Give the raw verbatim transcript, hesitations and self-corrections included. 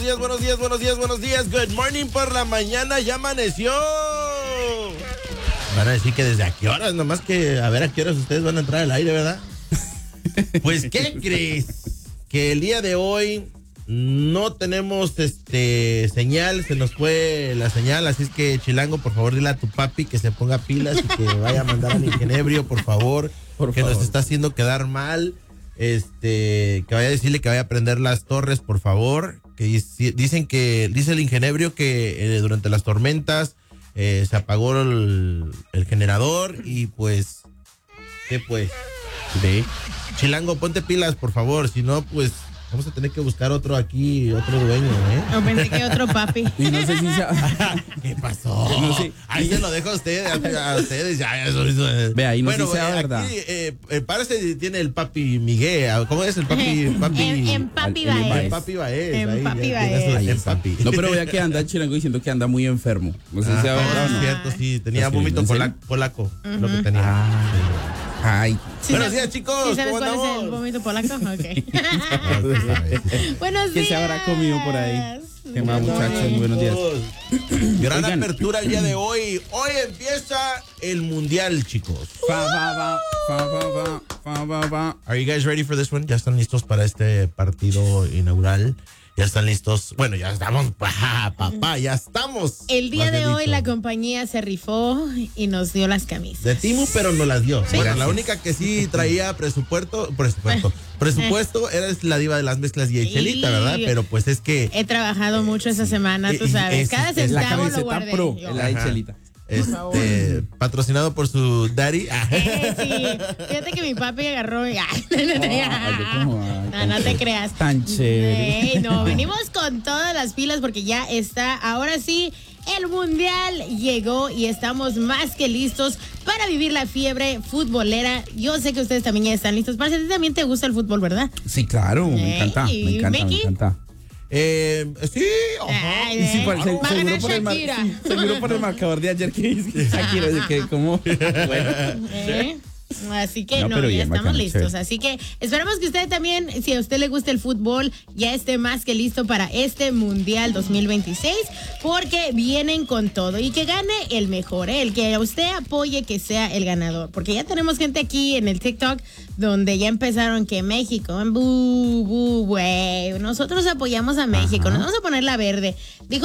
días, buenos días, buenos días, buenos días. Good morning por la mañana, ya amaneció. Van a decir que desde a qué horas, nomás que a ver a qué horas ustedes van a entrar al aire, ¿verdad? Pues, ¿qué crees? Que el día de hoy no tenemos este señal, se nos fue la señal, así es que Chilango, por favor, dile a tu papi que se ponga pilas y que vaya a mandar al ingenebrio, por favor, por que favor. Nos está haciendo quedar mal. Este, que vaya a decirle que vaya a prender las torres, por favor. Que dicen que, dice el ingenebrio que eh, durante las tormentas eh, se apagó el, el generador y pues, ¿qué pues? ¿Sí? Chilango, ponte pilas, por favor, si no, pues vamos a tener que buscar otro aquí, otro dueño, ¿eh? No pensé que otro papi. Y no sé si se... ¿Qué pasó? No sé. Ahí se lo dejo a ustedes, a, a ustedes. Ya, ya, eso, eso. Ve, ahí no bueno, sé si sea eh, verdad. Aquí, eh, eh, parece tiene el papi Miguel. ¿Cómo es el papi? papi En, en papi el- va el- él. el papi Baez. En ahí, papi ya Baez. tiene su- Ahí en está. papi. No, pero vea que anda el Chilango diciendo que anda muy enfermo. No sé si sea Ah, verdad o es no. cierto, sí. Tenía ¿Estás vómito escribiendo pola- en polaco, lo que tenía. Ah. Ay. ¿Sí Buenos sabes- días, chicos. ¿Sí sabes ¿Cómo cuál es el andamos? vómito polaco? Ok. Ah, pues, sabes. Buenos ¿Qué días. se habrá comido por ahí? ¿Qué más, muchachos? Buenos días. Gran Oigan. apertura el día de hoy. Hoy empieza el mundial, chicos. Fa, fa, fa, fa, fa, fa, fa, fa. Are you guys ready for this one? ¿Ya están listos para este partido inaugural? ¿Ya están listos? Bueno, ya estamos. Ah, papá, ya estamos. El día Más de bien hoy dicho. la compañía se rifó y nos dio las camisas. De Timu, pero no las dio. Bueno, Gracias. la única que sí traía presupuesto, presupuesto, presupuesto era la diva de las mezclas y Chelita, ¿verdad? Pero pues es que He trabajado mucho esa semana, tú Y- y sabes. es- Cada es La centavo lo camiseta guardé. pro, Yo. el la de Ajá. Chelita. este patrocinado por su daddy. Ah. Eh, sí. Fíjate que mi papi agarró y... Ay, no, no, no, Ay, ¿cómo? Ay, no, tan no te chévere. creas. Tan chévere. Ey, no, venimos con todas las pilas porque ya está, ahora sí, el mundial llegó y estamos más que listos para vivir la fiebre futbolera. Yo sé que ustedes también ya están listos. Parce, a ti también te gusta el fútbol, ¿verdad? Sí, claro, me Ey, encanta, me encanta, me Becky. encanta. Eh, sí, ajá. Ay, Y sí, eh. por- se- Va a seguro, ganar por el mar- Shakira. sí, seguro por el marcador de ayer que dice que Shakira, de que como, bueno, ¿Eh? Así que No, no, pero ya bien, estamos bacano, listos. chévere. Así que esperamos que usted también, si a usted le gusta el fútbol, ya esté más que listo para este Mundial dos mil veintiséis, porque vienen con todo y que gane el mejor, ¿eh? El que a usted apoye que sea el ganador, porque ya tenemos gente aquí en el TikTok donde ya empezaron que México, bu, bu, güey, nosotros apoyamos a México, Ajá. nos vamos a poner la verde. Dijo